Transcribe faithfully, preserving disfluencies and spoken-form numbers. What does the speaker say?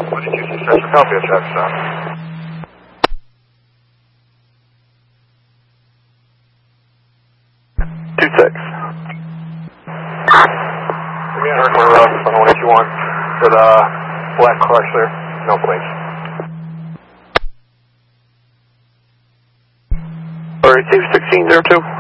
What did you say? Copy a track stop. Two six. Yeah, Herman Road, one one eight one with a black Chrysler, no plates. All right, two sixteen zero two.